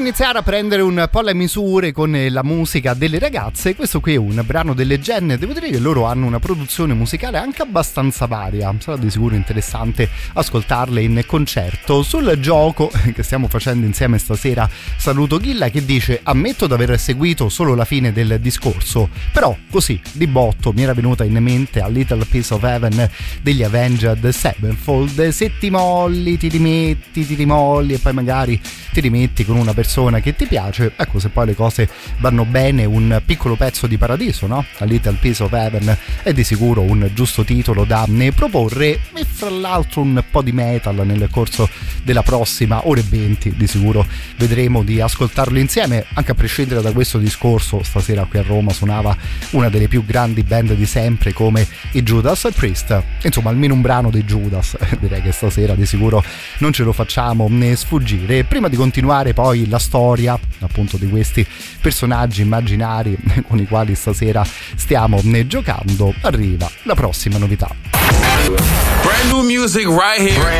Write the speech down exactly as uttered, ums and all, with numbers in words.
iniziare a prendere un po' le misure con la musica delle ragazze, questo qui è un brano delle Gen. Devo dire che loro hanno una produzione musicale anche abbastanza varia, sarà di sicuro interessante ascoltarle in concerto. Sul gioco che stiamo facendo insieme stasera saluto Ghilla che dice: ammetto di aver seguito solo la fine del discorso, però così di botto mi era venuta in mente A Little Piece of Heaven degli Avenged Sevenfold. Se ti molli, ti rimetti, ti rimolli e poi magari ti rimetti con una persona che ti piace, ecco, se poi le cose vanno bene, un piccolo pezzo di paradiso, no? A Little Piece of Heaven è di sicuro un giusto titolo da ne proporre, e fra l'altro un po' di metal nel corso della prossima ora e venti di sicuro vedremo di ascoltarlo insieme, anche a prescindere da questo discorso. Stasera qui a Roma suonava una delle più grandi band di sempre come i Judas Priest, insomma almeno un brano dei Judas direi che stasera di sicuro non ce lo facciamo né sfuggire. Prima di continuare poi la storia appunto di questi personaggi immaginari con i quali stasera stiamo ne giocando, arriva la prossima novità. Brand new music right here.